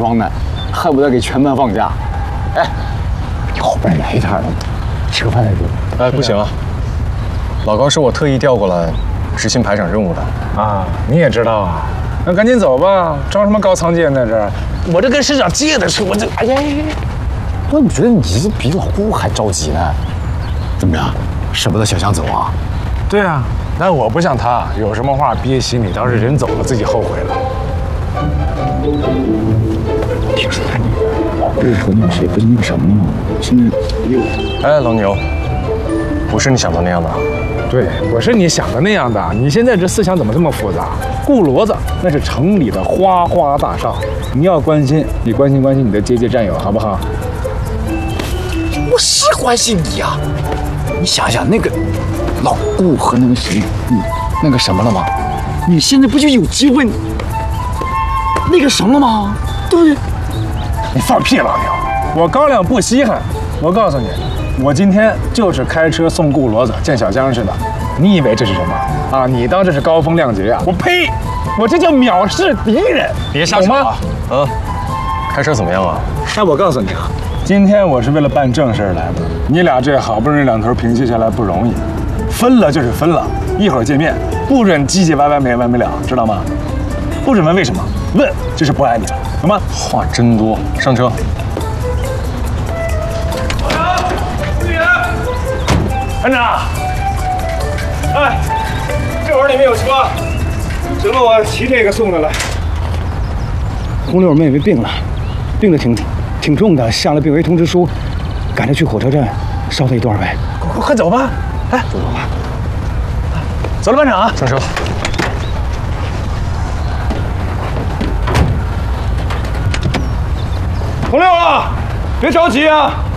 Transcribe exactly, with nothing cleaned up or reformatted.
装的，恨不得给全班放假。哎，你后边来一摊了，吃个饭再说。 哎，不行啊，老高是我特意调过来执行排长任务的。 啊，你也知道啊？那赶紧走吧，装什么高仓健在这儿？我这跟师长借的车，我这哎呀呀！ 我怎么觉得你这比老顾还着急呢？怎么样，舍不得小强走啊？ 对啊，但我不像他，有什么话憋心里，到时人走了自己后悔了。 听说他老顾和那个谁不是那个什么了吗？现在又…… 哎，老牛，不是你想的那样的。 对，我是你想的那样的。你现在这思想怎么这么复杂？顾骡子那是城里的花花大少，你要关心，你关心关心你的阶级战友，好不好？ 我是关心你呀、啊！你想想，那个老顾和那个谁，你那个什么了吗？你现在不就有机会那个什么了吗？对不对？ 你放屁，老牛！我高粱不稀罕。我告诉你，我今天就是开车送顾骡子见小江似的。你以为这是什么啊？你当这是高风亮节啊？我呸！我这叫藐视敌人！ 别瞎吵啊！嗯，开车怎么样啊？ 哎，我告诉你啊，今天我是为了办正事来的。你俩这好不容易两头平息下来不容易，分了就是分了，一会儿见面不准唧唧歪歪没完没了，知道吗？不准问为什么，问就是不爱你了，懂吗？ 话真多，上车。 班长，哎，这会儿你们有车，行了，我骑这个送他来。 红六妹妹病了，病得挺挺重的，下了病危通知书，赶着去火车站捎她一段呗。 快快走吧，哎，走走吧。走了，班长， 上车。 红六啊，别着急啊。